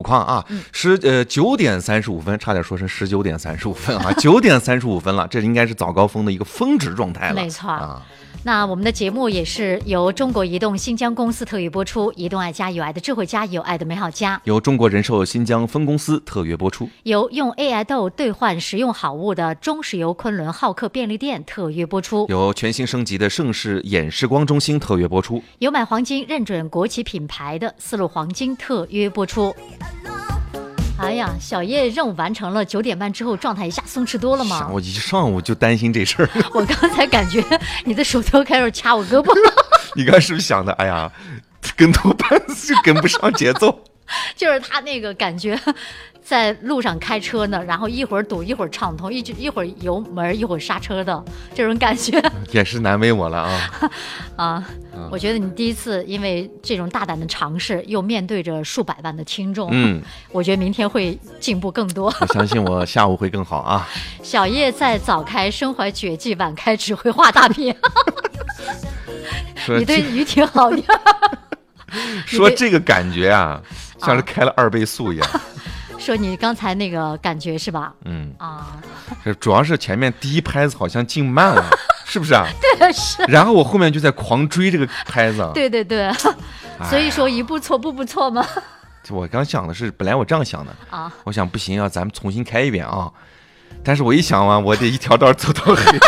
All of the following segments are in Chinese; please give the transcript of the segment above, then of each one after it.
况啊，9点35分，差点说成19点35分啊，9点35分了，这应该是早高峰的一个峰值状态了。 没错啊。 那我们的节目也是由中国移动新疆公司特约播出，移动爱家有爱的智慧家，有爱的美好家， 由中国人寿新疆分公司特约播出， 由用 AI 豆兑换实用好物的中石油昆仑浩克便利店特约播出， 由全新升级的盛世眼视光中心特约播出， 由买黄金认准国企品牌的丝路黄金特约播出。哎呀，小叶任务完成了，9点半之后状态一下松弛多了吗？ 我一上午就担心这事儿。 我刚才感觉你的手都开始掐我胳膊了。 你刚才是不是想的，哎呀，跟头班就跟不上节奏？ 就是他那个感觉，在路上开车呢，然后一会儿堵一会儿畅通，一会儿油门一会儿刹车的这种感觉， 也是难为我了啊！ 我觉得你第一次因为这种大胆的尝试，又面对着数百万的听众，我觉得明天会进步更多。 我相信我下午会更好啊！ 小叶在早开身怀绝技，晚开只会画大饼。你对于挺好的。 说这个感觉啊，像是开了2倍速一样。 说你刚才那个感觉是吧？ 主要是前面第一拍子好像进慢了，是不是啊？ 对，是。 然后我后面就在狂追这个拍子。 对对对，所以说一步错步步错吗？ 我刚想的是，本来我这样想的啊， 我想不行啊，咱们重新开一遍啊。但是我一想完，我得一条道走到黑。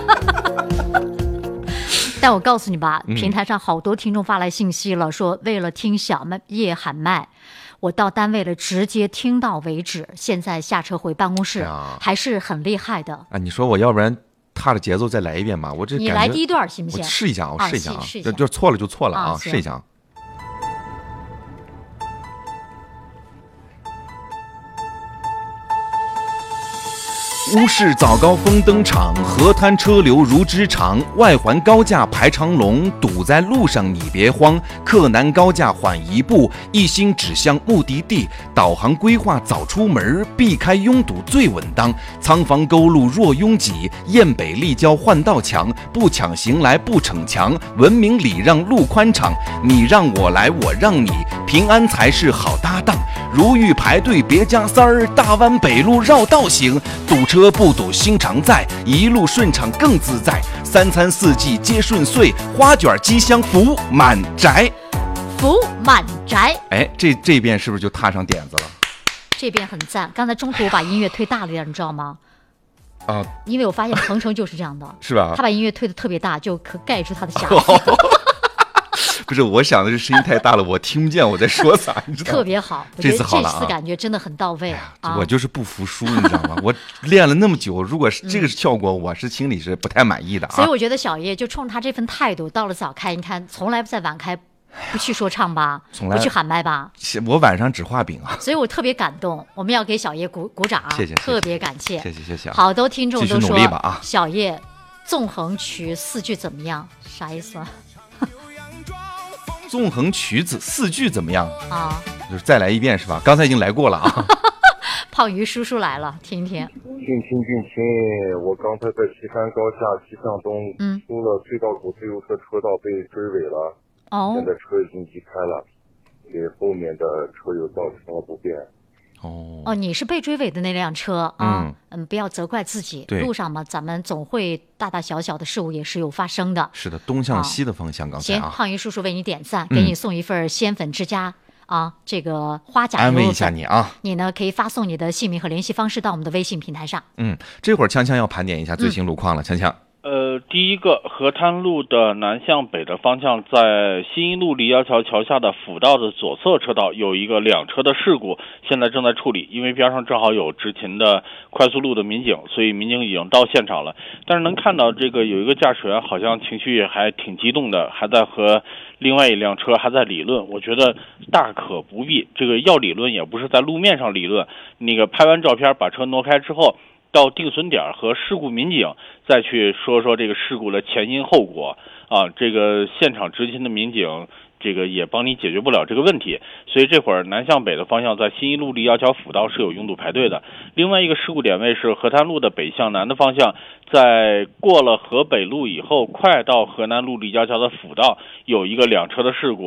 但我告诉你吧，平台上好多听众发来信息了，说为了听小叶喊麦，我到单位了，直接听到为止。现在下车回办公室，还是很厉害的啊！你说我要不然踏着节奏再来一遍吧？我这你来第一段行不行？ 我试一下，我试一下啊！ 试一下就错了就错了啊！试一下。乌市早高峰登场，河滩车流如织长，外环高架排长龙，堵在路上你别慌，克难高架缓一步，一心指向目的地，导航规划早出门，避开拥堵最稳当。仓房沟路若拥挤，雁北立交换道墙，不抢行来不逞强，文明礼让路宽敞，你让我来我让你，平安才是好搭档。如遇排队别加塞儿，大湾北路绕道行，堵车不堵心常在，一路顺畅更自在。3餐4季皆顺遂，花卷吉祥福满宅。 福满宅， 哎，这边是不是就踏上点子了？ 这边很赞。刚才中途我把音乐推大了点，你知道吗？ 啊， 因为我发现鹏程就是这样的， 是吧？ 他把音乐推得特别大，就可盖住他的瑕疵。 不是，我想的是声音太大了，我听不见我在说啥，你知道吗？ 特别好， 这次好了啊！ 这次感觉真的很到位。 我就是不服输，你知道吗？我练了那么久，如果是这个效果，我是心里是不太满意的啊。 所以我觉得小叶就冲着他这份态度，到了早开，你看从来不在晚开，不去说唱吧，不去喊麦吧。 我晚上只画饼啊。 所以我特别感动，我们要给小叶鼓掌啊！ 谢谢， 特别感谢， 谢谢。 好多听众都说小叶纵横曲4句怎么样？啥意思啊？ 纵横曲子4句怎么样啊？ 就是再来一遍是吧？刚才已经来过了啊。 胖鱼叔叔来了，听听。 俊卿，我刚才在岐山高架西向东，出了隧道口自由车车道被追尾了。现在车已经移开了，给后面的车友造成了不便。 你是被追尾的那辆车啊？不要责怪自己。路上嘛，咱们总会大大小小的事物也是有发生的。 是的，东向西的方向。刚才行，胖鱼叔叔为你点赞，给你送一份鲜粉之家这个花甲安慰一下你啊。 你呢可以发送你的姓名和联系方式到我们的微信平台上。 这会儿锵锵要盘点一下最新路况了，锵锵。 第一个河滩路的南向北的方向，在新一路立交桥桥下的辅道的左侧车道有一个2车的事故，现在正在处理。因为边上正好有执勤的快速路的民警，所以民警已经到现场了。但是能看到这个有一个驾驶员好像情绪还挺激动的，还在和另外一辆车还在理论。我觉得大可不必，这个要理论也不是在路面上理论，那个拍完照片把车挪开之后，到定损点和事故民警再去说说这个事故的前因后果啊，这个现场执勤的民警这个也帮你解决不了这个问题。所以这会儿南向北的方向在新一路立交桥辅道是有拥堵排队的。另外一个事故点位是河滩路的北向南的方向，在过了河北路以后，快到河南路立交桥的辅道有一个2车的事故。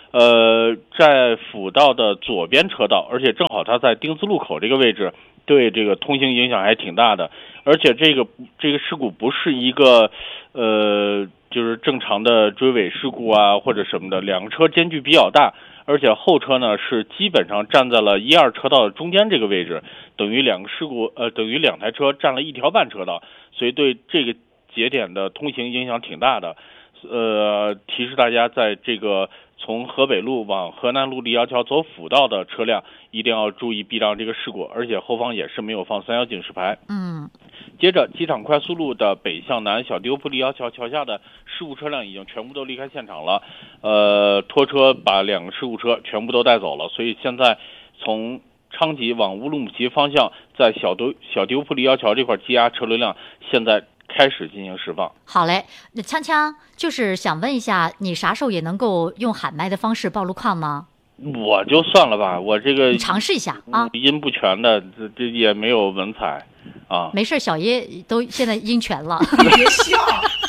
在辅道的左边车道，而且正好它在丁字路口这个位置，对这个通行影响还挺大的。而且这个事故不是一个就是正常的追尾事故啊或者什么的，两个车间距比较大，而且后车呢是基本上站在了1、2车道的中间这个位置，等于两台车占了1条半车道，所以对这个节点的通行影响挺大的。提示大家，在这个从河北路往河南路立交桥走辅道的车辆一定要注意避让这个事故，而且后方也是没有放316警示牌。接着机场快速路的北向南小丢铺立交桥桥下的事故车辆已经全部都离开现场了，拖车把2个事故车全部都带走了，所以现在从昌吉往乌鲁木齐方向，在小丢铺立交桥这块积压车流量现在开始进行释放。 好嘞，那锵锵就是想问一下，你啥时候也能够用喊麦的方式报路况呢？ 我就算了吧，我这个你尝试一下啊， 音不全的，这也没有文采啊。 没事，小爷都现在音全了。 别笑。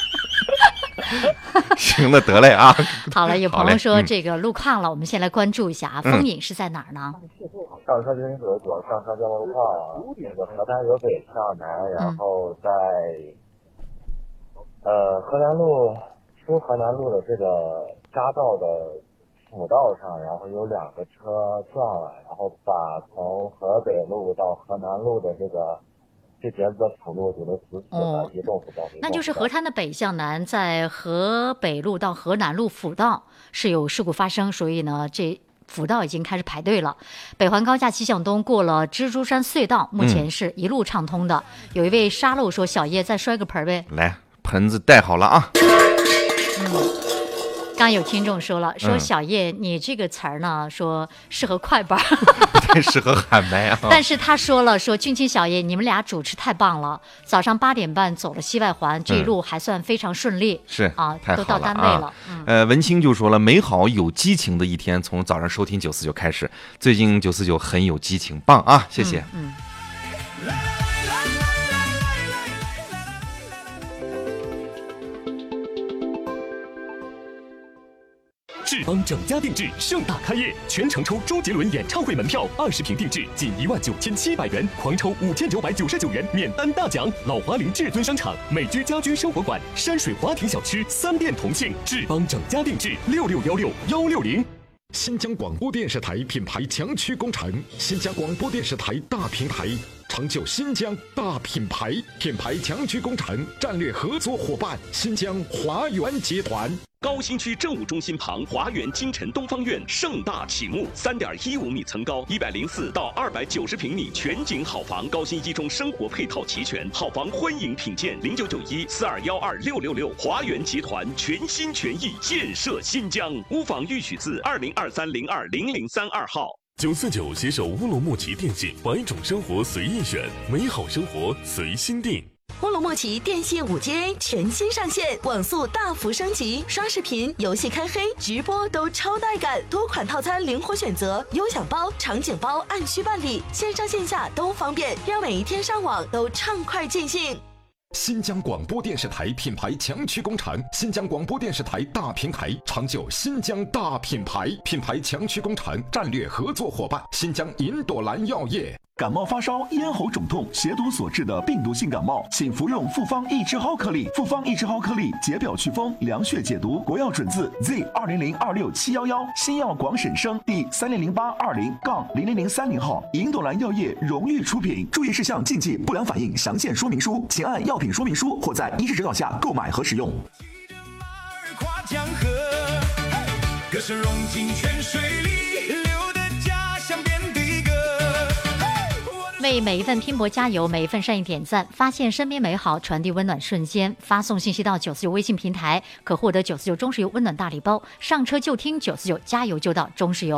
行了，得嘞啊。 好了，有朋友说这个路况了，我们先来关注一下啊。风影是在哪儿呢？ 上车行驶主要上车交通路况，那个河南由北向南，然后在河南路出河南路的这个匝道的辅道上，然后有2个车撞了，然后把从河北路到河南路的这节子辅路给它死死的移动辅道。 那就是河滩的北向南，在河北路到河南路辅道是有事故发生，所以呢，这辅道已经开始排队了。北环高架西向东过了蜘蛛山隧道，目前是一路畅通的。有一位沙漏说：“小叶再摔个盆呗。” 来，盆子带好了啊。 刚有听众说了，说小叶你这个词儿呢，说适合快板， 太适合喊麦啊。 但是他说了，说俊清小叶你们俩主持太棒了，早上8点半走了西外环，这一路还算非常顺利， 是啊， 太好了都到单位了。 文清就说了，美好有激情的一天从早上收听949开始，最近949很有激情，棒啊，谢谢。 志邦整家定制盛大开业，全程抽周杰伦演唱会门票，20瓶定制仅19700元，狂抽5999元免单大奖。老华林至尊商场、美居家居生活馆、山水华庭小区3店同庆，志邦整家定制6616-160。 新疆广播电视台品牌强区工程，新疆广播电视台大平台，成就新疆大品牌。品牌强区工程战略合作伙伴新疆华源集团。 高新区政务中心旁华源金城东方院盛大启幕，3.15米层高，104到290平米全景好房，高新一中生活配套齐全，好房欢迎品鉴，099142126666。华源集团全心全意建设新疆，屋房预取自2023020032号。 949携手乌鲁木齐电信，百种生活随意选，美好生活随心定。 乌鲁木齐电信5G 全新上线，网速大幅升级，刷视频、游戏开黑、直播都超带感，多款套餐灵活选择，优享包、场景包按需办理，线上线下都方便，让每一天上网都畅快尽兴。 新疆广播电视台品牌强区工程，新疆广播电视台大平台，成就新疆大品牌。品牌强区工程战略合作伙伴新疆银朵兰药业。 感冒发烧、咽喉肿痛、蛇毒所致的病毒性感冒，请服用复方益智蒿颗粒。复方益智蒿颗粒解表祛风、凉血解毒，国药准字 Z200267711，新药广审生第300820-0003号，银朵兰药业荣誉出品。注意事项、禁忌、不良反应详见说明书，请按药品说明书或在医师指导下购买和使用。 跨江河，歌声融进泉水里，流的家乡遍地歌。 为每一份拼搏加油，每一份善意点赞，发现身边美好，传递温暖瞬间。发送信息到949微信平台，可获得949中石油温暖大礼包。上车就听949，加油就到中石油。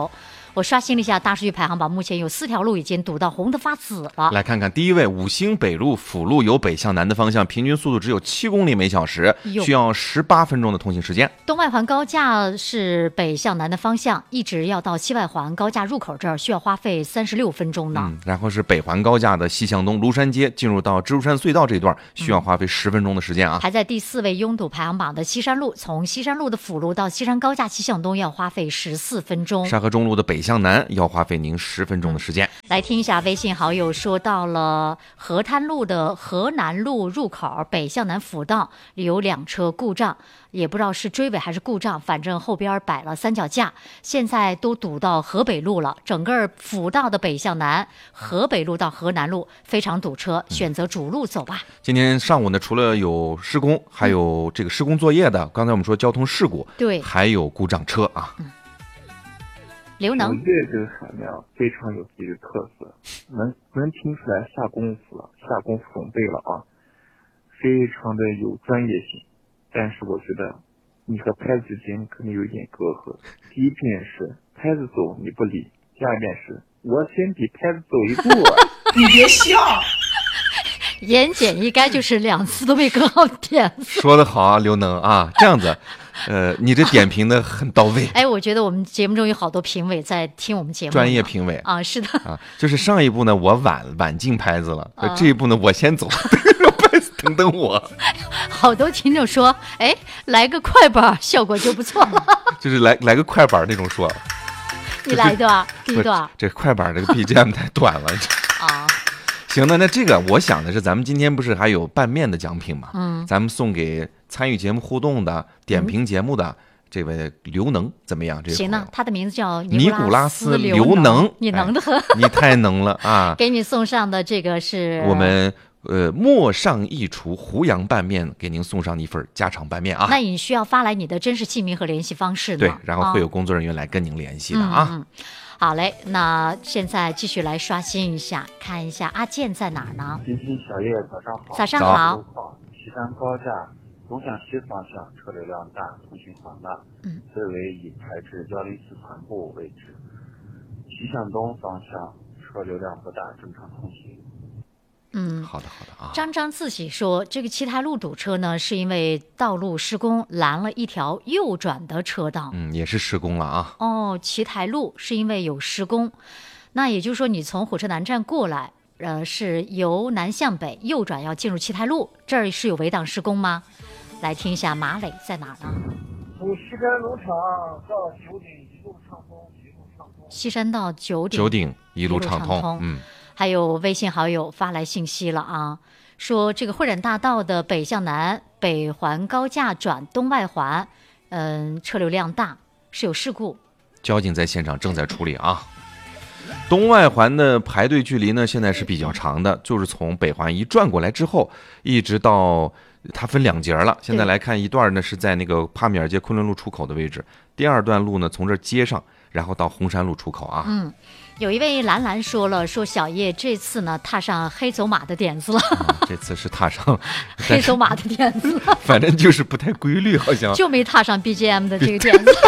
我刷新了一下大数据排行榜，目前有4条路已经堵到红的发紫了。 来看看第一位，五星北路辅路由北向南的方向，平均速度只有7公里每小时，需要18分钟的通行时间。 东外环高架是北向南的方向，一直要到西外环高架入口这儿，需要花费36分钟呢。 然后是北环高架的西向东庐山街进入到蜘蛛山隧道这一段，需要花费10分钟的时间啊。 排在第4位拥堵排行榜的西山路，从西山路的辅路到西山高架西向东要花费14分钟。 沙河中路的北向南要花费您10分钟的时间。 来听一下微信好友说，到了河滩路的河南路入口北向南辅道有2车故障，也不知道是追尾还是故障，反正后边摆了3脚架，现在都堵到河北路了。整个辅道的北向南，河北路到河南路非常堵车，选择主路走吧。 今天上午呢，除了有施工，还有这个施工作业的，刚才我们说交通事故， 对， 还有故障车啊。 刘能， 这个海面非常有自己的特色，能听出来下功夫了，下功夫准备了啊，非常的有专业性。但是我觉得你和拍子之间可能有一点隔阂。第一遍是拍子走你不理，第二遍是我先比拍子走一步， 你别笑。 言简意赅，就是2次都没跟好点。 说得好啊，刘能啊，这样子。你这点评的很到位。 哎，我觉得我们节目中有好多评委在听我们节目， 专业评委啊，是的啊，就是上一步呢，我晚进拍子了，这一步呢，我先走，拍子等我。 好多听众说，哎，来个快板，效果就不错。 就是来个快板那种说。 你来一段，第一段。 这快板这个 BGM 太短了啊。 行的，那这个我想的是，咱们今天不是还有拌面的奖品吗？咱们送给参与节目互动的、点评节目的这位刘能怎么样？这行呢，他的名字叫尼古拉斯刘能， 你能的很， 你太能了啊！ 给你送上的这个是我们陌上一厨胡杨拌面，给您送上一份家常拌面啊。 那你需要发来你的真实姓名和联系方式呢？ 对，然后会有工作人员来跟您联系的啊。 好嘞，那现在继续来刷新一下，看一下阿健在哪儿呢？ 金星小叶早上好。 早上好。 西山高架东向西方向车流量大，通行缓慢。最为以排至交流四环部位置。西向东方向车流量不大，正常通行。 好的啊。 张张自喜说，这个七台路堵车呢，是因为道路施工拦了一条右转的车道。 也是施工了啊。 哦，七台路是因为有施工，那也就是说你从火车南站过来，是由南向北右转要进入七台路，这儿是有围挡施工吗？来听一下马磊在哪儿呢？ 从西山农场到九鼎一路畅通， 西山到九鼎一路畅通。 还有微信好友发来信息了啊，说这个会展大道的北向南北环高架转东外环，车流量大，是有事故。 交警在现场正在处理啊。东外环的排队距离呢，现在是比较长的，就是从北环一转过来之后，一直到它分2节了。现在来看，一段呢是在那个帕米尔街昆仑路出口的位置，第2段路呢从这儿接上，然后到红山路出口啊。 有一位兰兰说了，说小叶这次呢踏上黑走马的点子了。 这次是踏上黑走马的点子了， 反正就是不太规律，好像就没踏上 BGM 的这个点子。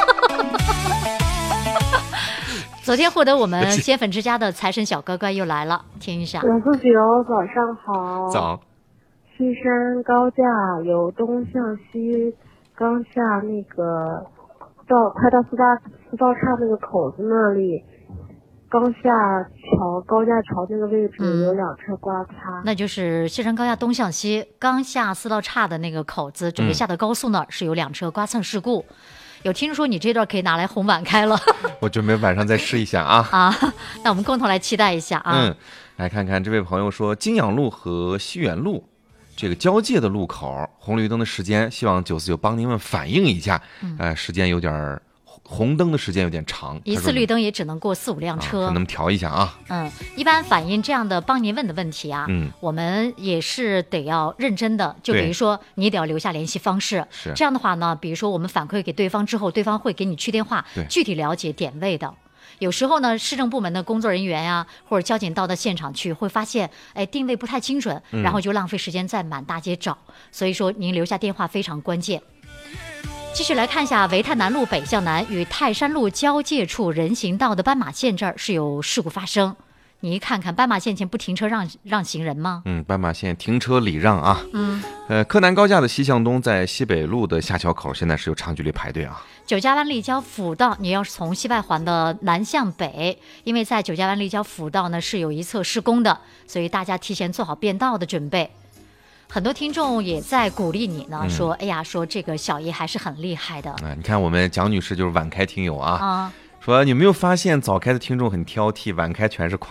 昨天获得我们仙粉之家的财神小乖乖又来了，听一下。 549早上好。 早。 西山高架由东向西，刚下那个快到四道岔那个口子那里，刚下高架桥那个位置有2车刮擦。 那就是西山高架东向西，刚下4道岔的那个口子，准备下到高速那儿，是有2车刮蹭事故。有听说你这段可以拿来红碗开了。 我准备晚上再试一下啊。 那我们共同来期待一下啊。 来看看这位朋友说，金阳路和西远路这个交界的路口红绿灯的时间，希望949帮您们反映一下。时间有点红灯的时间有点长， 一次绿灯也只能过4-5辆车， 能调一下啊。 一般反映这样的帮您问的问题啊，我们也是得要认真的。就比如说你得要留下联系方式，这样的话呢，比如说我们反馈给对方之后，对方会给你去电话，具体了解点位的。有时候呢，市政部门的工作人员呀，或者交警到现场去，会发现，定位不太精准，然后就浪费时间在满大街找。所以说，您留下电话非常关键。 继续来看一下维泰南路北向南与泰山路交界处人行道的斑马线这儿是有事故发生。你一看看斑马线前不停车让行人吗？ 斑马线停车礼让啊。柯南高架的西向东在西北路的下桥口现在是有长距离排队啊。 九家湾立交辅道，你要是从西外环的南向北，因为在九家湾立交辅道呢是有一侧施工的，所以大家提前做好变道的准备。很多听众也在鼓励你呢，说哎呀，说这个小叶还是很厉害的。 你看我们蒋女士就是晚开听友啊，说你没有发现早开的听众很挑剔，晚开全是